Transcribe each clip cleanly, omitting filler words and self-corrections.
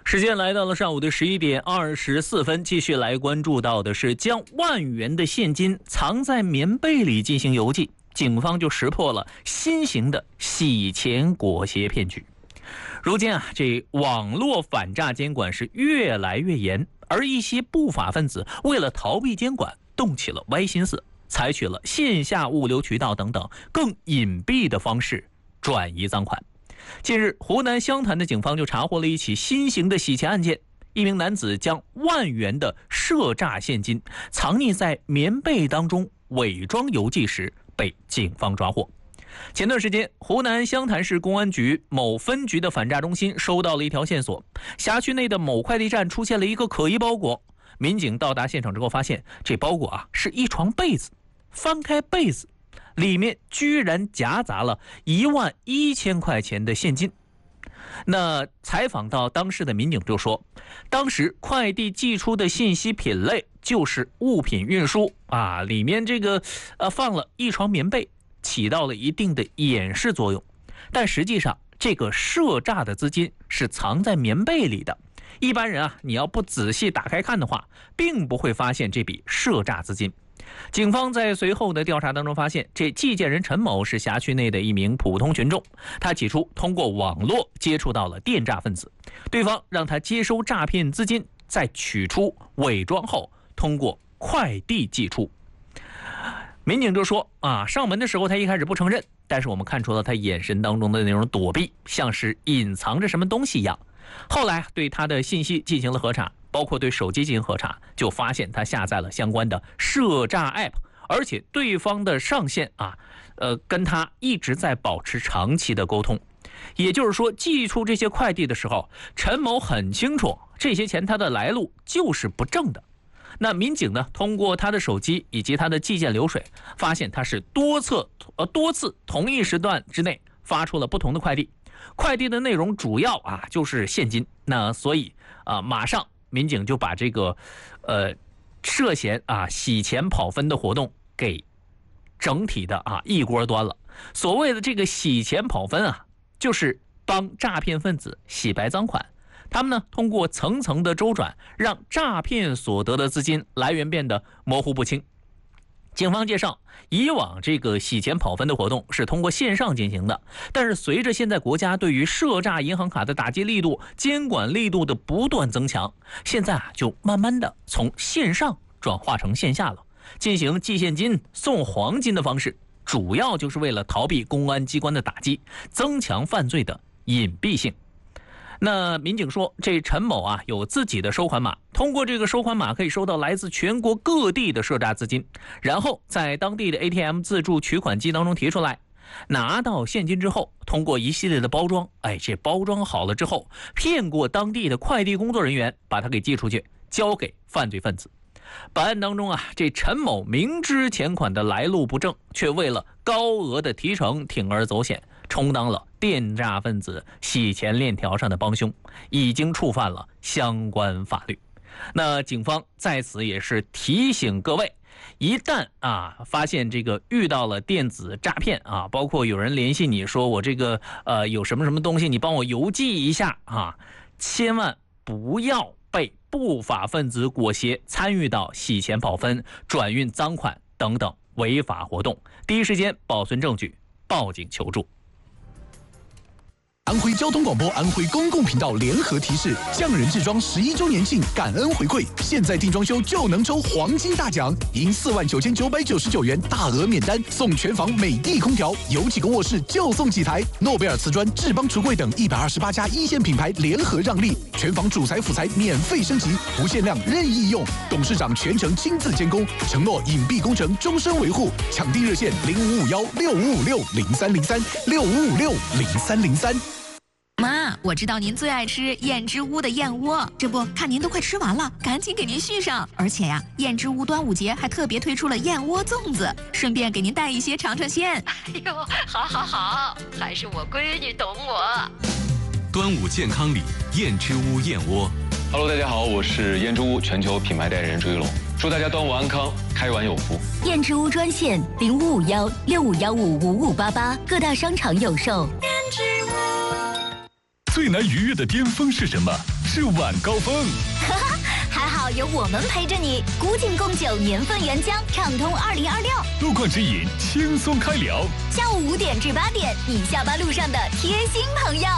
时间来到了上午的11:24，继续来关注到的是将10000元的现金藏在棉被里进行邮寄，警方就识破了新型的洗钱裹挟骗局。如今这网络反诈监管是越来越严，而一些不法分子为了逃避监管，动起了歪心思，采取了线下物流渠道等等更隐蔽的方式转移赃款。近日，湖南湘潭的警方就查获了一起新型的洗钱案件，一名男子将10000元的涉诈现金藏匿在棉被当中，伪装邮寄时被警方抓获。前段时间，湖南湘潭市公安局某分局的反诈中心收到了一条线索，辖区内的某快递站出现了一个可疑包裹。民警到达现场之后，发现这包裹是一床被子，翻开被子，里面居然夹杂了11000块钱的现金。那采访到当时的民警就说，当时快递寄出的信息品类就是物品运输里面放了一床棉被，起到了一定的掩饰作用。但实际上，这个涉诈的资金是藏在棉被里的。一般人你要不仔细打开看的话，并不会发现这笔涉诈资金。警方在随后的调查当中发现，这寄件人陈某是辖区内的一名普通群众，他起初通过网络接触到了电诈分子，对方让他接收诈骗资金，再取出伪装后通过快递寄出。民警就说上门的时候他一开始不承认，但是我们看出了他眼神当中的那种躲避，像是隐藏着什么东西一样。后来对他的信息进行了核查，包括对手机进行核查，就发现他下载了相关的涉诈 app， 而且对方的上线跟他一直在保持长期的沟通。也就是说，寄出这些快递的时候，陈某很清楚这些钱他的来路就是不正的。那民警呢，通过他的手机以及他的寄件流水，发现他是多次同一时段之内发出了不同的快递，快递的内容主要就是现金。那所以马上民警就把这个涉嫌洗钱跑分的活动给整体的一锅端了。所谓的这个洗钱跑分就是帮诈骗分子洗白赃款。他们呢，通过层层的周转，让诈骗所得的资金来源变得模糊不清。警方介绍，以往这个洗钱跑分的活动是通过线上进行的，但是随着现在国家对于涉诈银行卡的打击力度、监管力度的不断增强，现在就慢慢的从线上转化成线下了，进行寄现金、送黄金的方式，主要就是为了逃避公安机关的打击，增强犯罪的隐蔽性。那民警说，这陈某有自己的收款码，通过这个收款码可以收到来自全国各地的涉诈资金，然后在当地的 ATM 自助取款机当中提出来，拿到现金之后，通过一系列的包装，这包装好了之后，骗过当地的快递工作人员，把它给寄出去，交给犯罪分子。本案当中这陈某明知钱款的来路不正，却为了高额的提成铤而走险，充当了电诈分子洗钱链条上的帮凶，已经触犯了相关法律。那警方在此也是提醒各位，一旦发现这个遇到了电子诈骗包括有人联系你说我这个有什么什么东西，你帮我邮寄一下千万不要被不法分子裹挟参与到洗钱跑分、转运赃款等等违法活动，第一时间保存证据，报警求助。 安徽交通广播、安徽公共频道联合提示：匠人制装11周年庆感恩回馈，现在订装修就能抽黄金大奖，赢49999元大额免单，送全房美的空调，有几个卧室就送几台。诺贝尔瓷砖、智邦橱柜等128家一线品牌联合让利，全房主材辅材免费升级，不限量任意用，董事长全程亲自监工，承诺隐蔽工程终身维护。抢订热线05516556030365560303。 妈，我知道您最爱吃燕之屋的燕窝，这不看您都快吃完了，赶紧给您续上。而且呀，燕之屋端午节还特别推出了燕窝粽子，顺便给您带一些尝尝鲜。 哎呦，好，还是我闺女懂我。 端午健康礼，燕之屋燕窝。 Hello， 大家好，我是燕之屋全球品牌代言人朱一龙，祝大家端午安康，开碗有福。 燕之屋专线0551655588，各大商场有售。 燕之屋。 最难逾越的巅峰是什么？是晚高峰。 还好有我们陪着你，古井贡酒年份原浆，畅通2026。 路况指引，轻松开聊。 下午5点至8点，你下班路上的贴心朋友。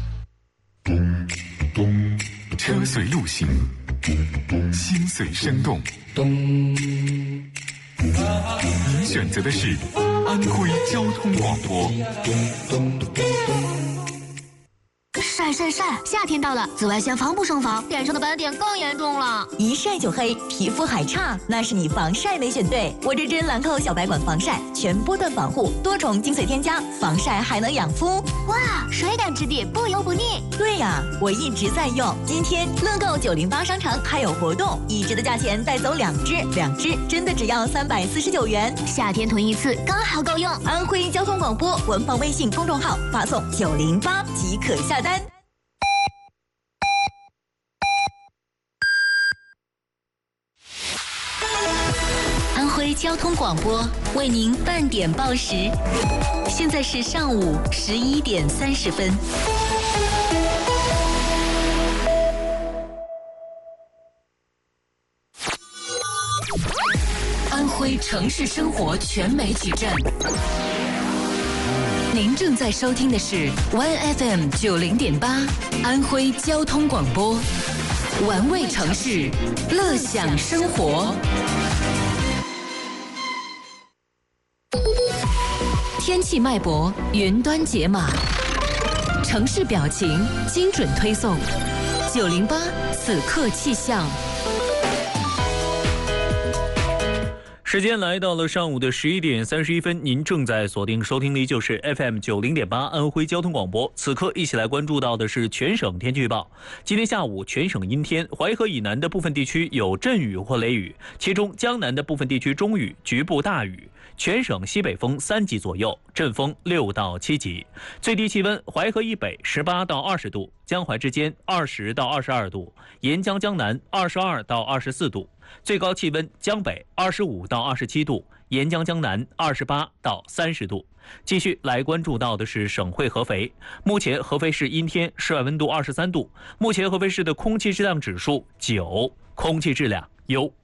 车随路行，心随生动。您选择的是安徽交通广播。 晒，夏天到了，紫外线防不胜防，脸上的斑点更严重了。 一晒就黑，皮肤还差，那是你防晒没选对。我这支兰蔻小白管防晒，全波段防护，多重精粹添加，防晒还能养肤。 哇，水感质地，不油不腻。 对呀，我一直在用。今天乐购908商城还有活动，一支的价钱带走2支，2支真的只要349元。 夏天囤一次刚好够用。 安徽交通广播官方微信公众号发送908即可下单。 安徽交通广播为您半点报时，现在是上午11点30分。安徽城市生活全媒体站，您正在收听的是 YFM 90.8安徽交通广播，玩味城市，乐享生活。天气脉搏，云端解码，城市表情，精准推送。908此刻气象。 时间来到了上午的11点31分，您正在锁定收听的就是 FM 90.8安徽交通广播。此刻一起来关注到的是全省天气预报。今天下午全省阴天，淮河以南的部分地区有阵雨或雷雨，其中江南的部分地区中雨，局部大雨。全省西北风3级左右，阵风6到7级。最低气温淮河以北18到20度，江淮之间20到22度，沿江江南22到24度。最高气温江北25到27度，沿江江南28到30度。继续来关注到的是省会合肥，目前合肥市阴天，室外温度23度。目前合肥市的空气质量指数9，空气质量优。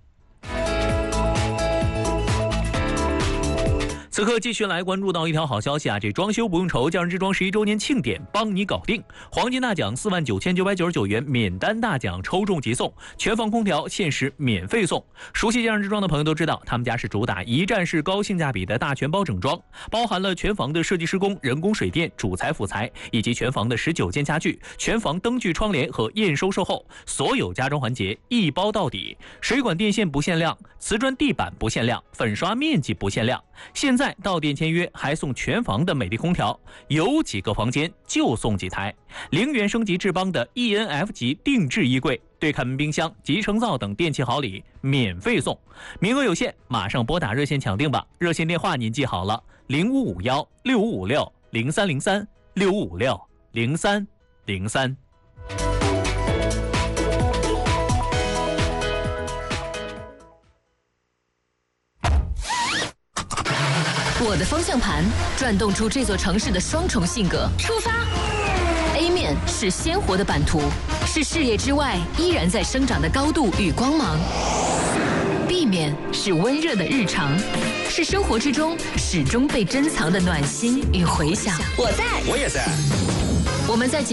此刻继续来关注到一条好消息啊！这装修不用愁，匠人之装11周年庆典帮你搞定，黄金大奖49999元免单大奖抽中即送，全房空调限时免费送。熟悉匠人之装的朋友都知道，他们家是主打一站式高性价比的大全包整装，包含了全房的设计施工、人工水电、主材辅材，以及全房的19件家具、全房灯具窗帘和验收售后，所有家装环节一包到底。水管电线不限量，瓷砖地板不限量，粉刷面积不限量。现在到店签约还送全房的美的空调，有几个房间就送几台。0元升级智邦的 ENF 级定制衣柜、对开门冰箱、集成灶等电器好礼免费送，名额有限，马上拨打热线抢定吧。热线电话您记好了：0551-6556-0303，6556-0303。 我的方向盘转动出这座城市的双重性格。出发 A 面是鲜活的版图，是视野之外依然在生长的高度与光芒。B 面是温热的日常，是生活之中始终被珍藏的暖心与回响。 我在，我也在。 我们在